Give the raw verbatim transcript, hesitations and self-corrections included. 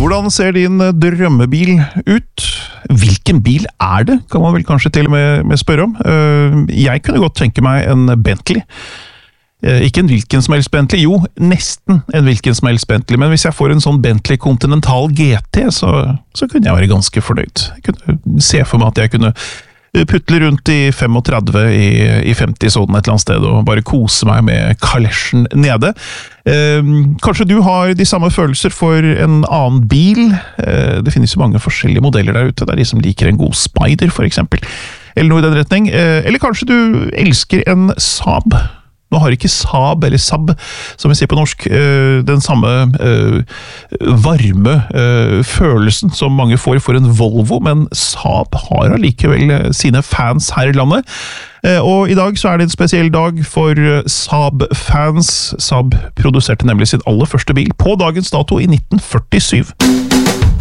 Hvordan ser din drømmebil ut? Hvilken bil er det, kan man vel kanskje til og med, med spørre om. Jeg kunne godt tenke meg en Bentley. Ikke en hvilken som helst Bentley, jo, nesten en hvilken som helst Bentley, men hvis jeg får en sånn Bentley Continental G T, så, så kunne jeg være ganske fornøyd. Jeg kunne se for meg at jeg kunne putle rundt i trettifem i, i femti-sonen et eller annet sted, og bare kose meg med kalesjen nede. Eh, kanskje du har de samme følelser for en annen bil? Eh, det finnes jo mange forskjellige modeller der ute, det er de som liker en god Spider, for eksempel. Eller noe i den retning. Eh, eller kanskje du elsker en Saab? Nå har ikke Saab, eller Saab, som vi sier på norsk, den samme varme følelsen som mange får for en Volvo, men Saab har allikevel sine fans her i landet. Og i dag så er det en spesiell dag for Saab-fans. Saab produserte nemlig sin aller første bil på dagens dato i nitten førtisju.